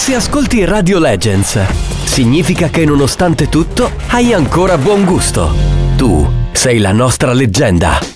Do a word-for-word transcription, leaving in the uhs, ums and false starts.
Se ascolti Radio Legends, significa che nonostante tutto hai ancora buon gusto. Tu sei la nostra leggenda.